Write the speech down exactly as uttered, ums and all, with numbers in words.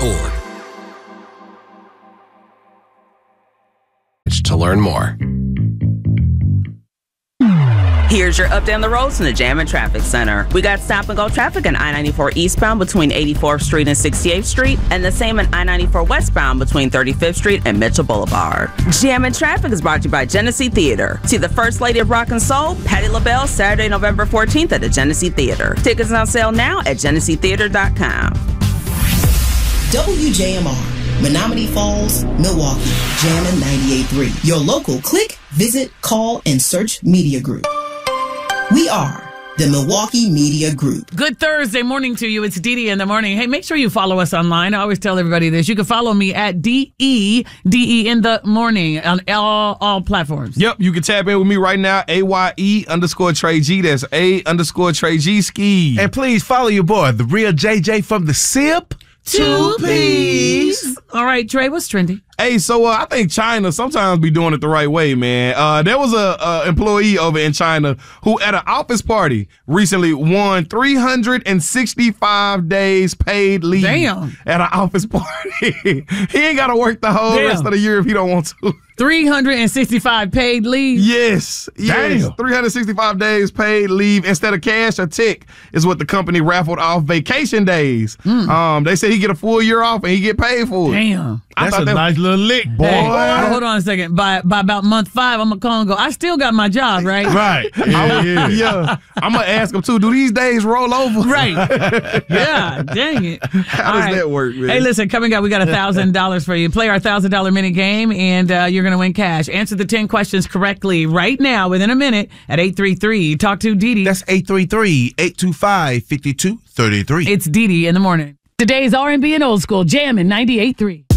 org. To learn more. Here's your update on the roads from the Jam and Traffic Center. We got stop and go traffic on I ninety-four eastbound between eighty-fourth Street and sixty-eighth Street, and the same on I ninety-four westbound between thirty-fifth Street and Mitchell Boulevard. Jam and Traffic is brought to you by Genesee Theater. See the First Lady of Rock and Soul, Patti LaBelle, Saturday, November fourteenth at the Genesee Theater. Tickets on sale now at genesee theater dot com. W J M R, Menominee Falls, Milwaukee, Jammin' ninety-eight point three. Your local click, visit, call, and search media group. We are the Milwaukee Media Group. Good Thursday morning to you. It's Dee Dee in the morning. Hey, make sure you follow us online. I always tell everybody this. You can follow me at D E D E in the morning on all, all platforms. Yep, you can tap in with me right now. A Y E underscore Trey G. That's A underscore Trey G ski. And please follow your boy, the real J J from the Sip. Two P's. All right, Trey, what's trending? Hey, so uh, I think China sometimes be doing it the right way, man. Uh, there was a, a employee over in China who at an office party recently won three hundred sixty-five days paid leave. Damn. At an office party. He ain't got to work the whole Damn. rest of the year if he don't want to. three hundred sixty-five paid leave? Yes. Yes. Damn. three hundred sixty-five days paid leave instead of cash or tick is what the company raffled off vacation days. Mm. Um, they said he get a full year off and he get paid for it. Damn. I That's thought a that nice little lick, boy. Hey, well, hold on a second. By by about month five, I'm going to call and go, I still got my job, right? Right. Yeah, yeah. Yeah. I'm going to ask him, too, do these days roll over? Right. Yeah, dang it. How All does right. that work, man? Hey, listen, coming up, we got one thousand dollars for you. Play our one thousand dollars mini game, and uh, you're going to win cash. Answer the ten questions correctly right now within a minute at eight three three. Talk to Dee Dee. That's eight three three, eight two five, five two three three. It's Dee Dee in the morning. Today's R and B and old school, Jammin' ninety-eight point three.